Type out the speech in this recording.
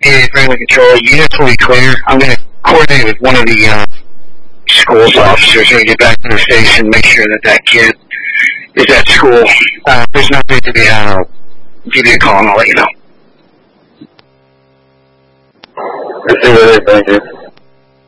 indicated friendly control. Units will be clear. I'm going to coordinate with one of the school's officers and get back to the station, make sure that that kid is at school. If there's nothing to be had, I'll give you a call and I'll let you know. Thank you.